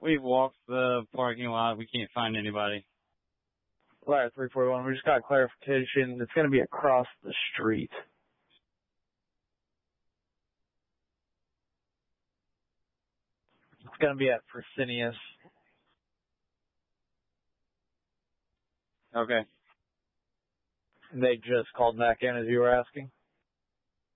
We've walked the parking lot. We can't find anybody. Ladder 341, we just got clarification. It's going to be across the street. It's going to be at Fresenius. Okay. They just called back in as you were asking?